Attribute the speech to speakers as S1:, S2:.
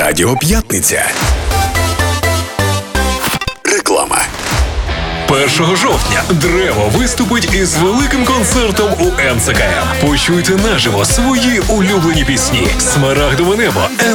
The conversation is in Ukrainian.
S1: Радіо П'ятниця. Реклама.
S2: 1 жовтня Древо виступить із великим концертом у НЦКМ. Почуйте наживо свої улюблені пісні. Смарагдове небо,